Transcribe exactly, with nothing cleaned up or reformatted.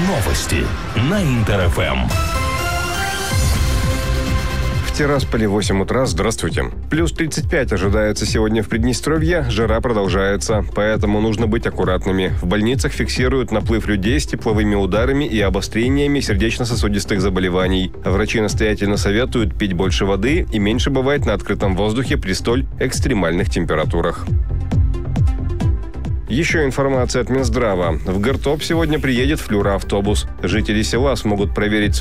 Новости на Интер-ФМ. В Тирасполе восемь утра. Здравствуйте. Плюс тридцать пять ожидается сегодня в Приднестровье. Жара продолжается, поэтому нужно быть аккуратными. В больницах фиксируют наплыв людей с тепловыми ударами и обострениями сердечно-сосудистых заболеваний. Врачи настоятельно советуют пить больше воды и меньше бывать на открытом воздухе при столь экстремальных температурах. Еще информация от Минздрава. В Гертоп сегодня приедет флюроавтобус. Жители села смогут проверить